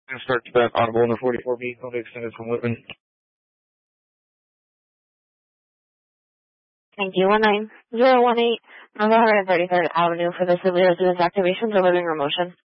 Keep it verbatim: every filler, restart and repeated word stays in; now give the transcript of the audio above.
And start to back audible in the forty-four B, code extended from Whitman. Thank you. one nine zero one eight on the one hundred thirty-third Avenue for the civil residence activation delivering a motion.